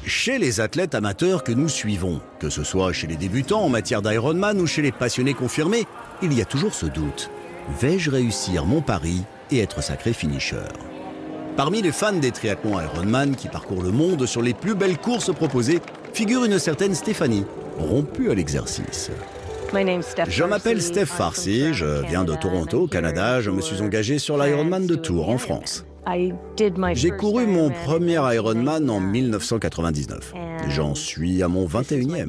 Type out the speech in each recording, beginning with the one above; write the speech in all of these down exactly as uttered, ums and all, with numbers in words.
Chez les athlètes amateurs que nous suivons, que ce soit chez les débutants en matière d'Ironman ou chez les passionnés confirmés, il y a toujours ce doute. Vais-je réussir mon pari et être sacré finisher? Parmi les fans des triathlons Ironman qui parcourent le monde sur les plus belles courses proposées, figure une certaine Stéphanie, rompue à l'exercice. Je m'appelle Steph Farsi, je viens de Toronto, au Canada. Je me suis engagé sur l'Ironman de Tours, en France. J'ai couru mon premier Ironman en mille neuf cent quatre-vingt-dix-neuf. J'en suis à mon vingt et unième.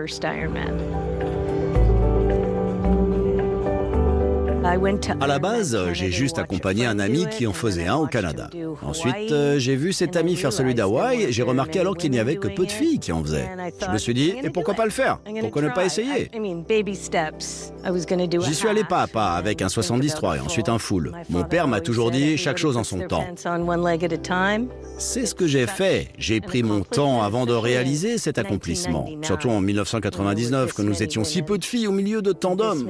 À la base, j'ai juste accompagné un ami qui en faisait un au Canada. Ensuite, euh, j'ai vu cet ami faire celui d'Hawaï et j'ai remarqué alors qu'il n'y avait que peu de filles qui en faisaient. Je me suis dit, et pourquoi pas le faire? Pourquoi ne pas essayer? J'y suis allé pas à pas avec un soixante-dix trois et ensuite un full. Mon père m'a toujours dit chaque chose en son temps. C'est ce que j'ai fait. J'ai pris mon temps avant de réaliser cet accomplissement. Surtout en mille neuf cent quatre-vingt-dix-neuf, que nous étions si peu de filles au milieu de tant d'hommes.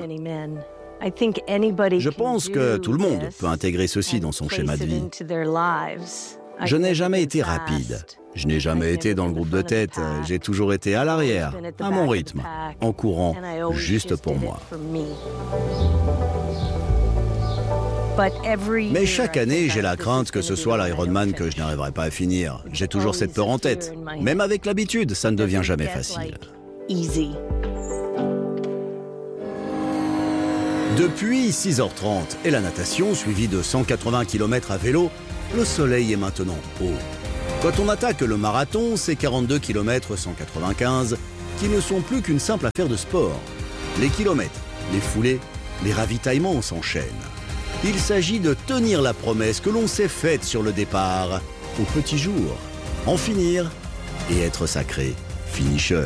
Je pense que tout le monde peut intégrer ceci dans son schéma de vie. Je n'ai jamais été rapide. Je n'ai jamais été dans le groupe de tête. J'ai toujours été à l'arrière, à mon rythme, en courant juste pour moi. Mais chaque année, j'ai la crainte que ce soit l'Ironman que je n'arriverai pas à finir. J'ai toujours cette peur en tête. Même avec l'habitude, ça ne devient jamais facile. Depuis six heures trente et la natation, suivie de cent quatre-vingts kilomètres à vélo, le soleil est maintenant haut. Quand on attaque le marathon, c'est quarante-deux kilomètres cent quatre-vingt-quinze qui ne sont plus qu'une simple affaire de sport. Les kilomètres, les foulées, les ravitaillements s'enchaînent. Il s'agit de tenir la promesse que l'on s'est faite sur le départ, au petit jour, en finir et être sacré finisher.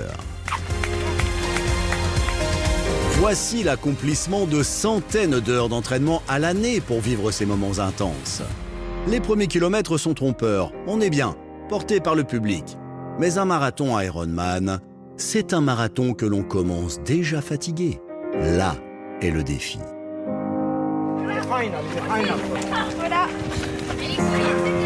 Voici l'accomplissement de centaines d'heures d'entraînement à l'année pour vivre ces moments intenses. Les premiers kilomètres sont trompeurs, on est bien, porté par le public. Mais un marathon Ironman, c'est un marathon que l'on commence déjà fatigué. Là est le défi.